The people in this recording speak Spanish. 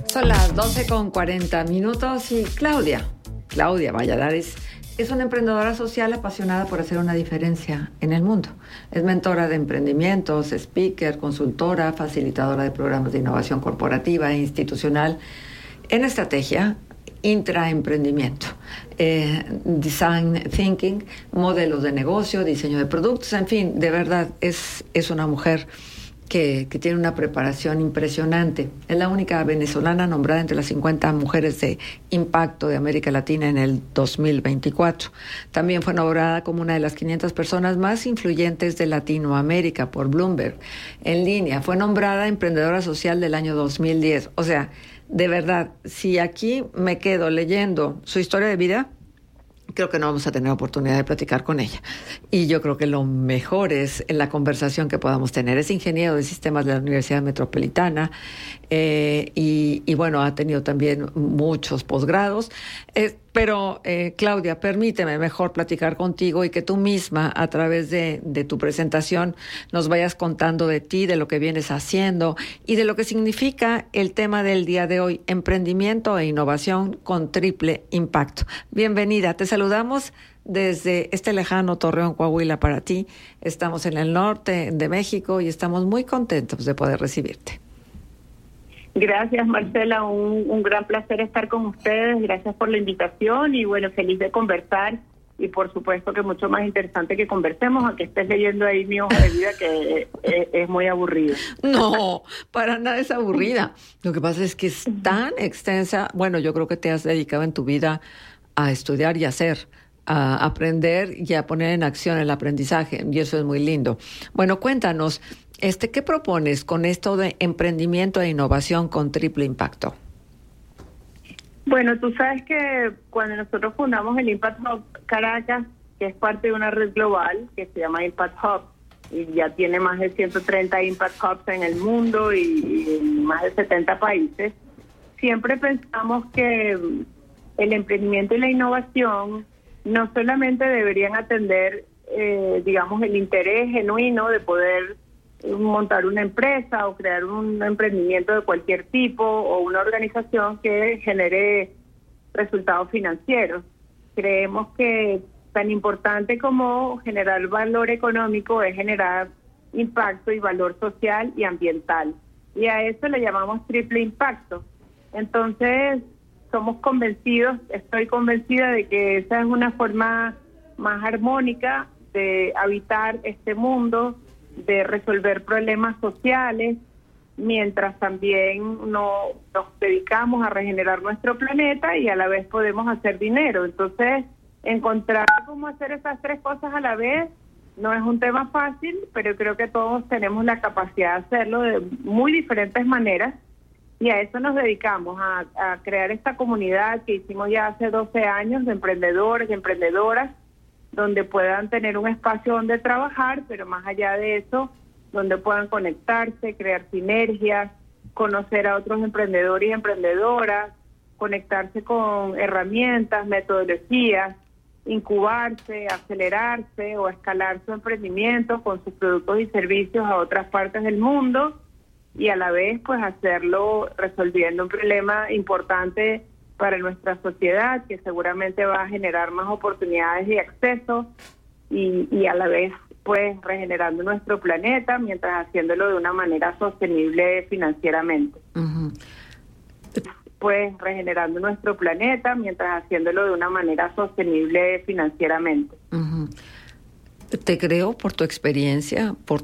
Son las 12:40 y Claudia Valladares es una emprendedora social apasionada por hacer una diferencia en el mundo. Es mentora de emprendimientos, speaker, consultora, facilitadora de programas de innovación corporativa e institucional en estrategia, intraemprendimiento, design thinking, modelos de negocio, diseño de productos, en fin, de verdad es una mujer que tiene una preparación impresionante. Es la única venezolana nombrada entre las 50 mujeres de impacto de América Latina en el 2024. También fue nombrada como una de las 500 personas más influyentes de Latinoamérica por Bloomberg. En línea, fue nombrada emprendedora social del año 2010. O sea, de verdad, si aquí me quedo leyendo su historia de vida, creo que no vamos a tener oportunidad de platicar con ella. Y yo creo que lo mejor es en la conversación que podamos tener. Es ingeniero de sistemas de la Universidad Metropolitana y bueno, ha tenido también muchos posgrados. Pero, Claudia, permíteme mejor platicar contigo y que tú misma, a través de tu presentación, nos vayas contando de ti, de lo que vienes haciendo y de lo que significa el tema del día de hoy, emprendimiento e innovación con triple impacto. Bienvenida, te saludamos desde este lejano Torreón, Coahuila para ti. Estamos en el norte de México y estamos muy contentos de poder recibirte. Gracias, Marcela, un gran placer estar con ustedes, gracias por la invitación y bueno, feliz de conversar y por supuesto que mucho más interesante que conversemos, aunque estés leyendo ahí mi hoja de vida que es muy aburrida. No, para nada es aburrida, lo que pasa es que es tan extensa. Bueno, yo creo que te has dedicado en tu vida a estudiar y hacer, a aprender y a poner en acción el aprendizaje y eso es muy lindo. Bueno, cuéntanos, ¿qué propones con esto de emprendimiento e innovación con triple impacto? Bueno, tú sabes que cuando nosotros fundamos el Impact Hub Caracas, que es parte de una red global que se llama Impact Hub, y ya tiene más de 130 Impact Hubs en el mundo y en más de 70 países, siempre pensamos que el emprendimiento y la innovación no solamente deberían atender, digamos, el interés genuino de poder montar una empresa o crear un emprendimiento de cualquier tipo o una organización que genere resultados financieros. Creemos que tan importante como generar valor económico es generar impacto y valor social y ambiental. Y a eso le llamamos triple impacto. Entonces, estoy convencida de que esa es una forma más armónica de habitar este mundo, de resolver problemas sociales, mientras también nos dedicamos a regenerar nuestro planeta y a la vez podemos hacer dinero. Entonces, encontrar cómo hacer esas tres cosas a la vez no es un tema fácil, pero creo que todos tenemos la capacidad de hacerlo de muy diferentes maneras y a eso nos dedicamos, a crear esta comunidad que hicimos ya hace 12 años de emprendedores y emprendedoras, donde puedan tener un espacio donde trabajar, pero más allá de eso, donde puedan conectarse, crear sinergias, conocer a otros emprendedores y emprendedoras, conectarse con herramientas, metodologías, incubarse, acelerarse o escalar su emprendimiento con sus productos y servicios a otras partes del mundo y a la vez pues hacerlo resolviendo un problema importante para nuestra sociedad, que seguramente va a generar más oportunidades y acceso y a la vez pues regenerando nuestro planeta mientras haciéndolo de una manera sostenible financieramente. Uh-huh. Pues regenerando nuestro planeta mientras haciéndolo de una manera sostenible financieramente. Uh-huh. Te creo por tu experiencia, por